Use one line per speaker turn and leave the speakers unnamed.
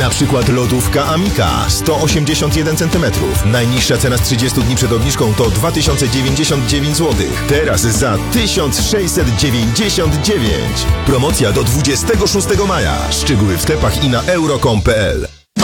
Na przykład lodówka Amika 181 cm. Najniższa cena z 30 dni przed obniżką to 2099 zł. Teraz za 1699. Promocja do 26 maja. Szczegóły w sklepach i na euro.com.pl.